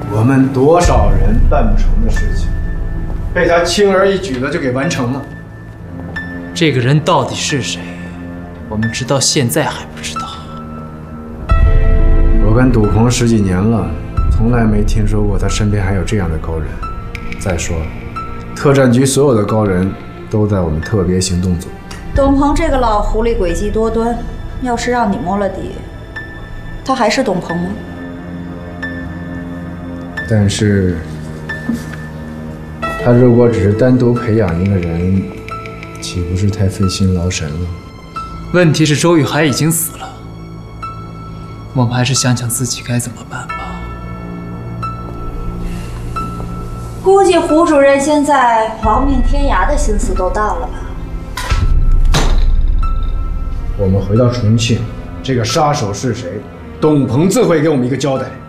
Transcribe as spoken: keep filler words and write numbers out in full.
我们多少人办不成的事情，被他轻而易举的就给完成了。 这个人到底是谁？我们直到现在还不知道。 我跟赌鹏十几年了，从来没听说过他身边还有这样的高人。再说，特战局所有的高人都在我们特别行动组。 董鹏这个老狐狸诡计多端，要是让你摸了底，他还是董鹏吗？ 但是，他如果只是单独培养一个人，岂不是太费心劳神了？ 问题是周玉海已经死了，我们还是想想自己该怎么办吧。 估计胡主任现在亡命天涯的心思都到了吧？ 我们回到重庆，这个杀手是谁？董鹏自会给我们一个交代。